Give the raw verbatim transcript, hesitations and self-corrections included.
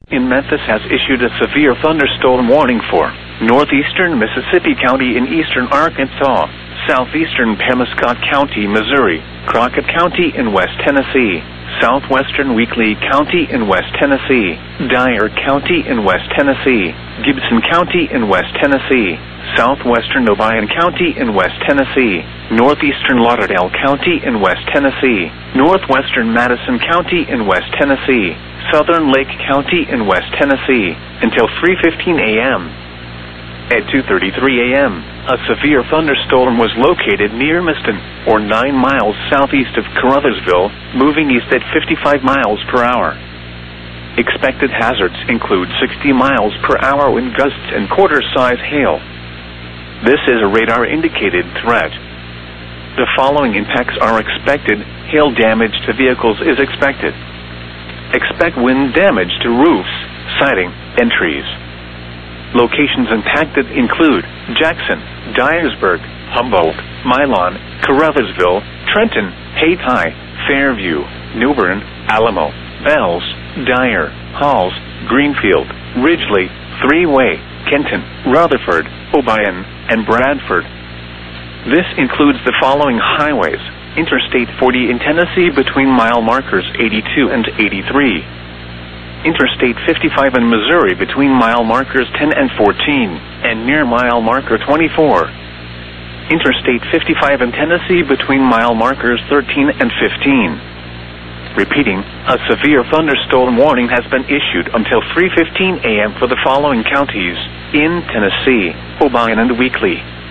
in Memphis has issued a severe thunderstorm warning for northeastern Mississippi County in eastern Arkansas, southeastern Pemiscot County, Missouri, Crockett County in West Tennessee, southwestern Weakley County in West Tennessee, Dyer County in West Tennessee, Gibson County in West Tennessee, southwestern Obion County in West Tennessee, northeastern Lauderdale County in West Tennessee, northwestern Madison County in West Tennessee, southern Lake County in West Tennessee, until three fifteen a m At two thirty-three a m, a severe thunderstorm was located near Miston, or nine miles southeast of Caruthersville, moving east at fifty-five miles per hour. Expected hazards include sixty miles per hour wind gusts and quarter-size hail. This is a radar-indicated threat. The following impacts are expected. Hail damage to vehicles is expected. Expect wind damage to roofs, siding, and trees. Locations impacted include Jackson, Dyersburg, Humboldt, Milan, Caruthersville, Trenton, Hayti, Fairview, New Bern, Alamo, Bells, Dyer, Halls, Greenfield, Ridgely, Three-Way, Kenton, Rutherford, Obion, and Bradford. This includes the following highways: Interstate forty in Tennessee between mile markers eighty-two and eighty-three. Interstate fifty-five in Missouri between mile markers ten and fourteen, and near mile marker twenty-four. Interstate fifty-five in Tennessee between mile markers thirteen and fifteen. Repeating, a severe thunderstorm warning has been issued until three fifteen a m for the following counties in Tennessee: Obion and Weakley,